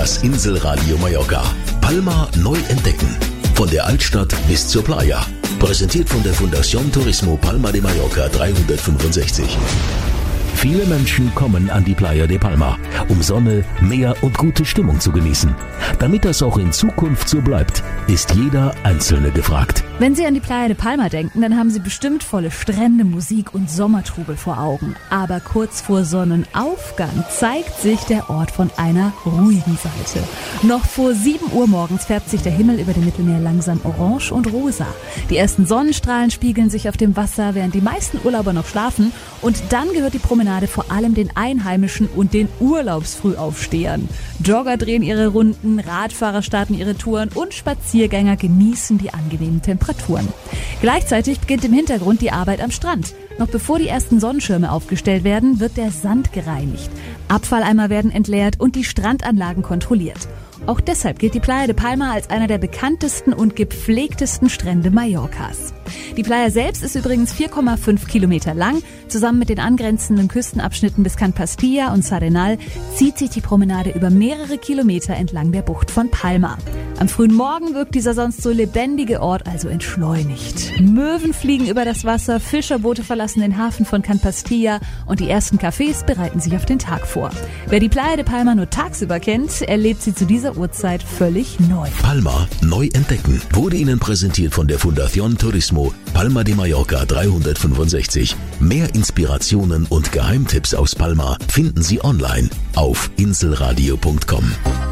Das Inselradio Mallorca. Palma neu entdecken. Von der Altstadt bis zur Playa. Präsentiert von der Fundación Turismo Palma de Mallorca 365. Viele Menschen kommen an die Playa de Palma, um Sonne, Meer und gute Stimmung zu genießen. Damit das auch in Zukunft so bleibt, ist jeder Einzelne gefragt. Wenn Sie an die Playa de Palma denken, dann haben Sie bestimmt volle Strände, Musik und Sommertrubel vor Augen. Aber kurz vor Sonnenaufgang zeigt sich der Ort von einer ruhigen Seite. Noch vor 7 Uhr morgens färbt sich der Himmel über dem Mittelmeer langsam orange und rosa. Die ersten Sonnenstrahlen spiegeln sich auf dem Wasser, während die meisten Urlauber noch schlafen. Und dann gehört die Promenade vor allem den Einheimischen und den Urlaubsfrühaufstehern. Jogger drehen ihre Runden, Radfahrer starten ihre Touren und Spaziergänger genießen die angenehmen Temperaturen. Gleichzeitig beginnt im Hintergrund die Arbeit am Strand. Noch bevor die ersten Sonnenschirme aufgestellt werden, wird der Sand gereinigt. Abfalleimer werden entleert und die Strandanlagen kontrolliert. Auch deshalb gilt die Playa de Palma als einer der bekanntesten und gepflegtesten Strände Mallorcas. Die Playa selbst ist übrigens 4,5 Kilometer lang. Zusammen mit den angrenzenden Küstenabschnitten bis Can Pastilla und S'Arenal zieht sich die Promenade über mehrere Kilometer entlang der Bucht von Palma. Am frühen Morgen wirkt dieser sonst so lebendige Ort also entschleunigt. Möwen fliegen über das Wasser, Fischerboote verlassen den Hafen von Can Pastilla und die ersten Cafés bereiten sich auf den Tag vor. Wer die Playa de Palma nur tagsüber kennt, erlebt sie zu dieser Uhrzeit völlig neu. Palma neu entdecken wurde Ihnen präsentiert von der Fundación Turismo Palma de Mallorca 365. Mehr Inspirationen und Geheimtipps aus Palma finden Sie online auf inselradio.com.